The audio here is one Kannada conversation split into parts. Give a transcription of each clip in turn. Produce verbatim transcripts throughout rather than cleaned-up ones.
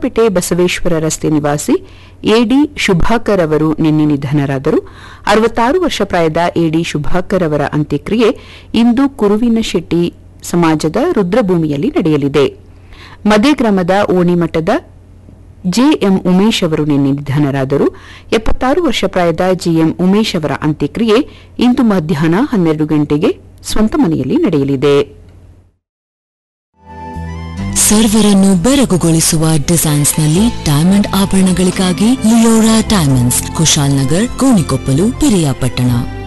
ಸೋಮವಾರಪೇಟೆ ಬಸವೇಶ್ವರ ರಸ್ತೆ ನಿವಾಸಿ ಎಡಿ ಶುಭಾಕರ್ ಅವರು ನಿನ್ನೆ ನಿಧನರಾದರು. ಅರವತ್ತಾರು ವರ್ಷ ಪ್ರಾಯದ ಎಡಿ ಶುಭಾಕರ್ ಅವರ ಅಂತ್ಯಕ್ರಿಯೆ ಇಂದು ಕುರುವಿನಶೆಟ್ಟಿ ಸಮಾಜದ ರುದ್ರಭೂಮಿಯಲ್ಲಿ ನಡೆಯಲಿದೆ. ಮದೆ ಗ್ರಾಮದ ಓಣಿಮಠದ ಜೆಎಂ ಉಮೇಶ್ ಅವರು ನಿನ್ನೆ ನಿಧನರಾದರು. ಎಪ್ಪತ್ತಾರು ವರ್ಷ ಪ್ರಾಯದ ಜಿಎಂ ಉಮೇಶ್ ಅವರ ಅಂತ್ಯಕ್ರಿಯೆ ಇಂದು ಮಧ್ಯಾಹ್ನ ಹನ್ನೆರಡು ಗಂಟೆಗೆ ಸ್ವಂತ ಮನೆಯಲ್ಲಿ ನಡೆಯಲಿದೆ. ಸರ್ವರನ್ನು ಬೆರಗುಗೊಳಿಸುವ ಡಿಸೈನ್ಸ್ನಲ್ಲಿ diamond ಆಭರಣಗಳಿಗಾಗಿ Leora diamonds, Kushal Nagar, Konikoppal, Piriyapatna.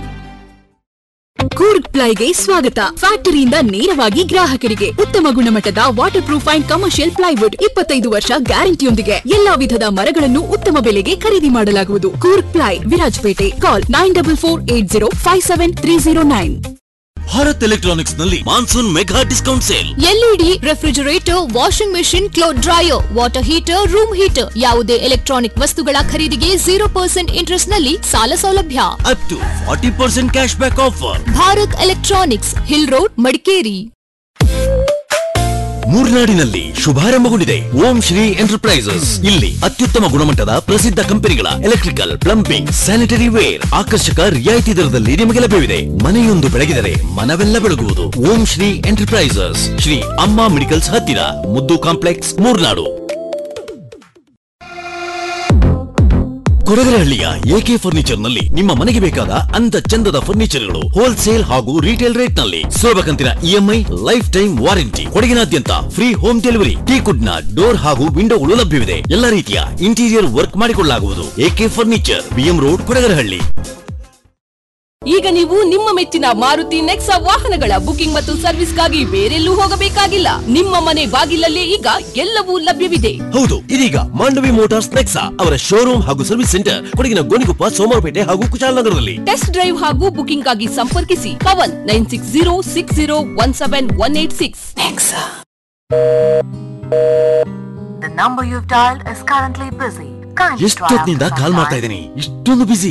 Coorg ಪ್ಲೈಗೆ ಸ್ವಾಗತ. ಫ್ಯಾಕ್ಟರಿಯಿಂದ ನೇರವಾಗಿ ಗ್ರಾಹಕರಿಗೆ ಉತ್ತಮ ಗುಣಮಟ್ಟದ water proof and commercial plywood ಇಪ್ಪತ್ತೈದು ವರ್ಷ ಗ್ಯಾರಂಟಿಯೊಂದಿಗೆ ಎಲ್ಲಾ ವಿಧದ ಮರಗಳನ್ನು ಉತ್ತಮ ಬೆಲೆಗೆ ಖರೀದಿ ಮಾಡಲಾಗುವುದು. ಕೂರ್ಗ್ ಪ್ಲೈ, ವಿರಾಜಪೇಟೆ. ಕಾಲ್ nine double four eight zero five seven three zero nine. Bharat electronics ನಲ್ಲಿ monsoon mega discount sale. LED, refrigerator, washing machine, cloth dryer, water heater, room heater ಯಾವುದೇ ಎಲೆಕ್ಟ್ರಾನಿಕ್ ವಸ್ತುಗಳ ಖರೀದಿಗೆ ಜೀರೋ ಪರ್ಸೆಂಟ್ ಇಂಟ್ರೆಸ್ಟ್ ನಲ್ಲಿ ಸಾಲ ಸೌಲಭ್ಯ. Up to forty percent cash back offer. Bharat electronics, hill road, Madikeri. ಮೂರ್ನಾಡಿನಲ್ಲಿ ಶುಭಾರಂಭಗೊಂಡಿದೆ ಓಂ ಶ್ರೀ ಎಂಟರ್ಪ್ರೈಸಸ್. ಇಲ್ಲಿ ಅತ್ಯುತ್ತಮ ಗುಣಮಟ್ಟದ ಪ್ರಸಿದ್ಧ ಕಂಪನಿಗಳ ಎಲೆಕ್ಟ್ರಿಕಲ್, ಪ್ಲಂಬಿಂಗ್, ಸ್ಯಾನಿಟರಿ ವೇರ್ ಆಕರ್ಷಕ ರಿಯಾಯಿತಿ ದರದಲ್ಲಿ ನಿಮಗೆ ಲಭ್ಯವಿದೆ. ಮನೆಯೊಂದು ಬೆಳಗಿದರೆ ಮನವೆಲ್ಲ ಬೆಳಗುವುದು. ಓಂ ಶ್ರೀ ಎಂಟರ್ಪ್ರೈಸಸ್, ಶ್ರೀ ಅಮ್ಮ ಮೆಡಿಕಲ್ಸ್ ಹತ್ತಿರ, ಮುದ್ದು ಕಾಂಪ್ಲೆಕ್ಸ್, ಮೂರ್ನಾಡು. ಕೊಡಗರಹಳ್ಳಿಯ ಎಕೆ ಫರ್ನಿಚರ್ ನಲ್ಲಿ ನಿಮ್ಮ ಮನೆಗೆ ಬೇಕಾದ ಅಂದ ಚಂದದ ಫರ್ನಿಚರ್ಗಳು ಹೋಲ್ಸೇಲ್ ಹಾಗೂ ರಿಟೇಲ್ ರೇಟ್ ನಲ್ಲಿ ಸುಲಭ ಕಂತಿನ EMI, life time warranty. ಕೊಡಗಿನಾದ್ಯಂತ free home delivery. ಟೀಕುಡ್ ನ ಡೋರ್ ಹಾಗೂ ವಿಂಡೋಗಳು ಲಭ್ಯವಿದೆ. ಎಲ್ಲ ರೀತಿಯ ಇಂಟೀರಿಯರ್ ವರ್ಕ್ ಮಾಡಿಕೊಳ್ಳಲಾಗುವುದು. A K furniture, BM road, Kodagarahalli. ಈಗ ನೀವು ನಿಮ್ಮ ಮೆಚ್ಚಿನ ಮಾರುತಿ ನೆಕ್ಸಾ ವಾಹನಗಳ ಬುಕಿಂಗ್ ಮತ್ತು ಸರ್ವಿಸ್ಗಾಗಿ ಬೇರೆಲ್ಲೂ ಹೋಗಬೇಕಾಗಿಲ್ಲ. ನಿಮ್ಮ ಮನೆ ಬಾಗಿಲಲ್ಲೇ ಈಗ ಎಲ್ಲವೂ ಲಭ್ಯವಿದೆ. ಹೌದು, ಇದೀಗ ಮಾಂಡವಿ ಮೋಟಾರ್ಸ್ ನೆಕ್ಸಾ ಅವರ ಶೋರೂಮ್ ಹಾಗೂ ಸರ್ವಿಸ್ ಸೆಂಟರ್ ಕೊಡಗಿನ ಗೋಣಿಕೊಪ್ಪ, ಸೋಮವಾರಪೇಟೆ ಹಾಗೂ ಕುಶಾಲನಗರದಲ್ಲಿ. ಟೆಸ್ಟ್ ಡ್ರೈವ್ ಹಾಗೂ ಬುಕಿಂಗ್ ಆಗಿ ಸಂಪರ್ಕಿಸಿ Pavan nine six zero six zero one seven one eight six. ಎಷ್ಟೊತ್ತಿನಿಂದ ಕಾಲ್ ಮಾಡ್ತಾ ಇದ್ದೀನಿ, ಇಷ್ಟೊಂದು ಬಿಸಿ.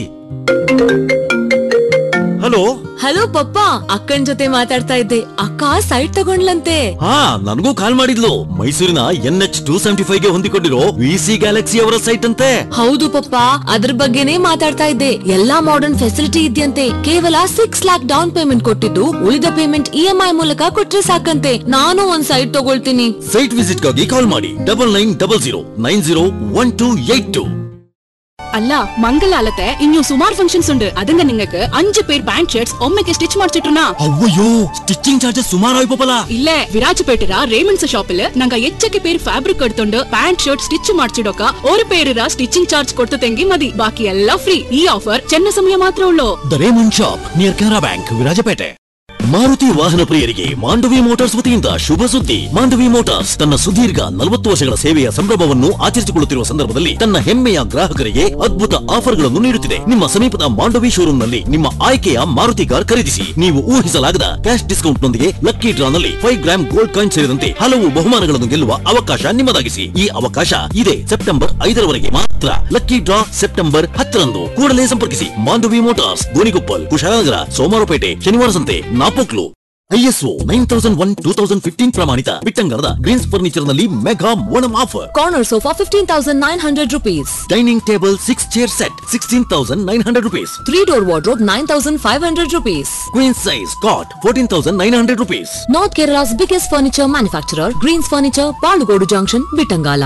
ಹಲೋ ಹಲೋ ಪಪ್ಪ, ಅಕ್ಕನ್ ಜೊತೆ ಮಾತಾಡ್ತಾ ಇದ್ದೆ. ಅಕ್ಕ ಸೈಟ್ ತಗೊಂಡ್ಲಂತೆ. ಹಾ, ನನಗೂ ಕಾಲ್ ಮಾಡಿದ್ಲು. ಮೈಸೂರಿನ N H two seventy five ಗೆ ಹೊಂದಿಕೊಂಡಿರೋ ವಿಸಿ ಗ್ಯಾಲಕ್ಸಿ ಅವರ ಸೈಟ್ ಅಂತೆ. ಹೌದು ಪಪ್ಪ, ಅದ್ರ ಬಗ್ಗೆನೇ ಮಾತಾಡ್ತಾ ಇದ್ದೆ. ಎಲ್ಲಾ ಮಾಡರ್ನ್ ಫೆಸಿಲಿಟಿ ಇದೆಯಂತೆ. ಕೇವಲ ಸಿಕ್ಸ್ ಲ್ಯಾಕ್ ಡೌನ್ ಪೇಮೆಂಟ್ ಕೊಟ್ಟಿದ್ದು ಉಳಿದ ಪೇಮೆಂಟ್ ಇಎಂಐ ಮೂಲಕ ಕೊಟ್ರೆ ಸಾಕಂತೆ. ನಾನು ಒಂದ್ ಸೈಟ್ ತಗೊಳ್ತೀನಿ. ಸೈಟ್ ವಿಸಿಟ್ ಗಾಗಿ ಕಾಲ್ ಮಾಡಿ double nine double zero nine zero one two eight two. അല്ല മംഗലാലത്തെ ഇനിയും സുമാർ ഫംഗ്ഷൻസ് ഉണ്ട്. അതിന്റെ നിങ്ങൾക്ക് അഞ്ച് പേർ pant shirts ഒമ്മയ്ക്ക് stitch ಮಾಡಿಸಿಟ್ರುನಾ? ಅವ್ವಯ್ಯೋ, stitching charges ಸುಮಾರು ಆಯ್ಪಲ್ಲ. ಇಲ್ಲೇ ವಿರಾಜಪೇಟೆರ ರೇಮಂಡ್ಸ್ ಶಾಪಿಲ್ ನಂಗ ಹೆಚ್ಚಕ್ಕೆ ಪೇರ್ ಫ್ಯಾಬ್ರಿಕ್ ಕಟ್ಕೊಂಡು ಪ್ಯಾಂಟ್ ಶರ್ಟ್ ಸ್ಟಿಚ್ ಮಾಡಿಸಿಡೋಕ ഒരു പേരിರ ಸ್ಟಿಚಿಂಗ್ ಚಾರ್ಜ್ ಕೊಟ್ಟು ತೆಂಗಿ ಮದಿ, ಬಾಕಿ ಎಲ್ಲ ಫ್ರೀ. ಈ ಆಫರ್ ಚೆನ್ನ ಸಮಯ ಮಾತ್ರ ಉಳ್ಳೋ. The Raymond shop near Canara bank, Virajpet. Maruti ವಾಹನ ಪ್ರಿಯರಿಗೆ ಮಾಂಡವಿ ಮೋಟಾರ್ಸ್ ವತಿಯಿಂದ ಶುಭ ಸುದ್ದಿ. ಮಾಂಡವಿ ಮೋಟಾರ್ಸ್ ತನ್ನ ಸುದೀರ್ಘ ನಲವತ್ತು ವರ್ಷಗಳ ಸೇವೆಯ ಸಂಭ್ರಮವನ್ನು ಆಚರಿಸಿಕೊಳ್ಳುತ್ತಿರುವ ಸಂದರ್ಭದಲ್ಲಿ ತನ್ನ ಹೆಮ್ಮೆಯ ಗ್ರಾಹಕರಿಗೆ ಅದ್ಭುತ ಆಫರ್ಗಳನ್ನು ನೀಡುತ್ತಿದೆ. ನಿಮ್ಮ ಸಮೀಪದ ಮಾಂಡವಿ ಶೋರೂಮ್ ನಲ್ಲಿ ನಿಮ್ಮ ಆಯ್ಕೆಯ ಮಾರುತಿ ಕಾರ್ ಖರೀದಿಸಿ. ನೀವು ಊಹಿಸಲಾಗದ ಕ್ಯಾಶ್ ಡಿಸ್ಕೌಂಟ್ ನೊಂದಿಗೆ ಲಕ್ಕಿ ಡ್ರಾ ನಲ್ಲಿ ಫೈವ್ ಗ್ರಾಮ್ ಗೋಲ್ಡ್ ಕಾಯಿನ್ ಸೇರಿದಂತೆ ಹಲವು ಬಹುಮಾನಗಳನ್ನು ಗೆಲ್ಲುವ ಅವಕಾಶ ನಿಮ್ಮದಾಗಿಸಿ. ಈ ಅವಕಾಶ ಇದೆ ಸೆಪ್ಟೆಂಬರ್ ಐದರವರೆಗೆ ಮಾತ್ರ. ಲಕ್ಕಿ ಡ್ರಾ ಸೆಪ್ಟೆಂಬರ್ ಹತ್ತರಂದು. ಕೂಡಲೇ ಸಂಪರ್ಕಿಸಿ ಮಾಂಡವಿ ಮೋಟಾರ್ಸ್, ಗೋಣಿಕೊಪ್ಪಲ್, ಕುಶಾಲನಗರ, ಸೋಮವಾರಪೇಟೆ, ಶನಿವಾರ ಸಂತೆ, Napoklu. ISO nine thousand one two thousand fifteen ಪ್ರಮಾಣಿತ ಬಿಟ್ಟಂಗರದ ಗ್ರೀನ್ಸ್ ಫರ್ನಿಚರ್ ನಲ್ಲಿ mega Onam offer. Corner sofa fifteen thousand nine hundred rupees. Dining table six chair set sixteen thousand nine hundred rupees. Three door wardrobe nine thousand five hundred rupees. Queen size ಕಾಟ್ fourteen thousand nine hundred rupees. North Kerala's biggest furniture manufacturer Green's furniture, Balugodu junction, Bittangala.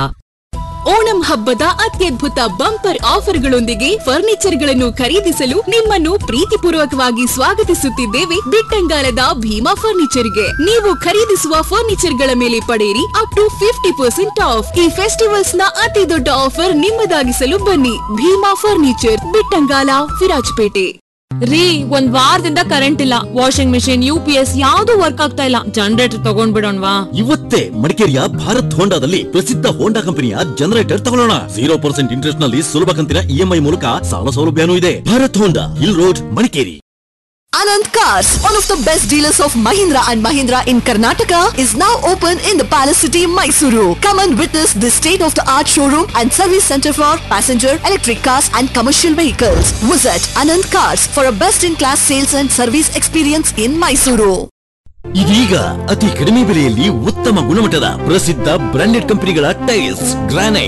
Onam ಹಬ್ಬದ ಅತ್ಯದ್ಭುತ ಬಂಪರ್ ಆಫರ್ಗಳೊಂದಿಗೆ ಫರ್ನಿಚರ್ಗಳನ್ನು ಖರೀದಿಸಲು ನಿಮ್ಮನ್ನು ಪ್ರೀತಿಪೂರ್ವಕವಾಗಿ ಸ್ವಾಗತಿಸುತ್ತಿದ್ದೇವೆ ಬಿಟ್ಟಂಗಾಲದ ಭೀಮಾ ಫರ್ನಿಚರ್ಗೆ. ನೀವು ಖರೀದಿಸುವ ಫರ್ನಿಚರ್ಗಳ ಮೇಲೆ ಪಡೆಯಿರಿ up to fifty percent of. ಈ ಫೆಸ್ಟಿವಲ್ಸ್ ನ ಅತಿ ದೊಡ್ಡ ಆಫರ್ ನಿಮ್ಮದಾಗಿಸಲು ಬನ್ನಿ. ಭೀಮಾ ಫರ್ನಿಚರ್, ಬಿಟ್ಟಂಗಾಲ, ವಿರಾಜಪೇಟೆ. ರೀ, ಒಂದ್ ವಾರದಿಂದ ಕರೆಂಟ್ ಇಲ್ಲ. ವಾಷಿಂಗ್ ಮೆಷಿನ್, ಯುಪಿಎಸ್ ಯಾವ್ದು ವರ್ಕ್ ಆಗ್ತಾ ಇಲ್ಲ. ಜನರೇಟರ್ ತಗೊಂಡ್ಬಿಡೋಣವಾ? ಇವತ್ತೇ ಮಡಿಕೇರಿಯ ಭಾರತ್ ಹೋಂಡಾದಲ್ಲಿ ಪ್ರಸಿದ್ಧ ಹೋಂಡಾ ಕಂಪನಿಯ ಜನರೇಟರ್ ತಗೊಳ್ಳೋಣ. ಜೀರೋ ಪರ್ಸೆಂಟ್ ಇಂಟ್ರೆಸ್ಟ್ ನಲ್ಲಿ ಸುಲಭ ಕಂತಿನ ಇಎಂಐ ಮೂಲಕ ಸಾಲ ಸೌಲಭ್ಯನೂ ಇದೆ. ಭಾರತ್ ಹೋಂಡಾ, hill road, Madikeri. Anand Cars, one of the best dealers of Mahindra and Mahindra in Karnataka, is now open in the Palace City, Mysuru. Come and witness the state-of-the-art showroom and service center for passenger, electric cars and commercial vehicles. Visit Anand Cars for a best-in-class sales and service experience in Mysuru. ಇದೀಗ ಅತಿ ಕಡಿಮೆ ಬೆಲೆಯಲ್ಲಿ ಉತ್ತಮ ಗುಣಮಟ್ಟದ ಪ್ರಸಿದ್ಧ ಬ್ರಾಂಡೆಡ್ ಕಂಪನಿಗಳ ಟೈಲ್ಸ್, ಗ್ರಾನೈಟ್,